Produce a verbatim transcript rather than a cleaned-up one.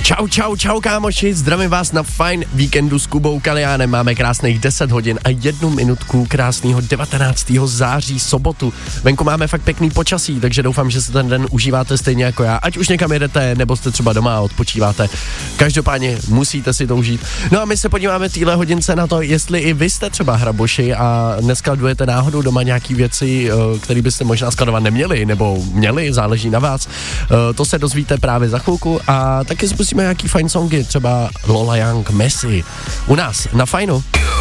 Čau, čau, čau kámoši, zdravím vás na fajn víkendu s Kubou Kaliánem. Máme krásných deset hodin a jednu minutku krásného devatenáctého září, sobotu. Venku máme fakt pěkný počasí, takže doufám, že se ten den užíváte stejně jako já. Ať už někam jedete, nebo jste třeba doma a odpočíváte. Každopádně musíte si to užít. No a my se podíváme téhle hodince na to, jestli i vy jste třeba hraboši a neskladujete náhodou doma nějaký věci, které byste možná skladovat neměli, nebo měli, záleží na vás. To se dozvíte právě za chvilku a taky spustíme nějaký fajn songy, třeba Lola Young, Messi. U nás na Fajnu.